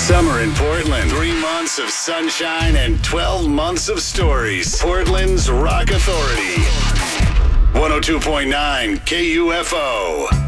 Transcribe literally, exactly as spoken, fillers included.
Summer in Portland. Three months of sunshine and twelve months of stories. Portland's Rock Authority. one oh two point nine K U F O.